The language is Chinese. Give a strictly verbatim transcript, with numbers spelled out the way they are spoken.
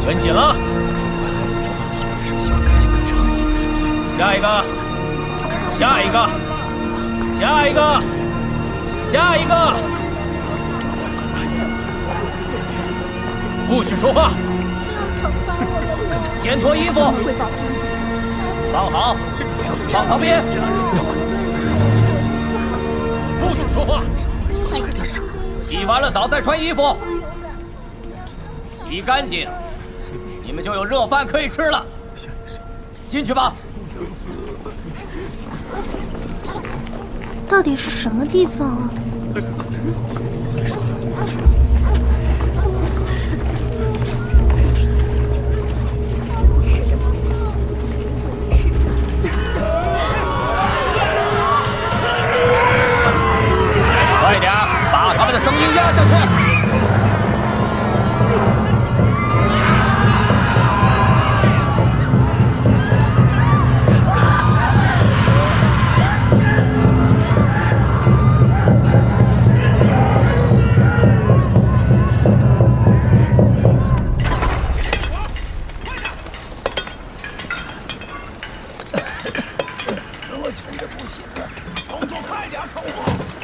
跟紧了。下一个，下一个，下一个，下一个。不许说话。先脱衣服。放好，放旁边。不许说话。洗完了澡再穿衣服。洗干净，你们就有热饭可以吃了。进去吧。 到底是什么地方啊？ 快点，把他们的声音压下去。我真的不行了，动作快点，臭货！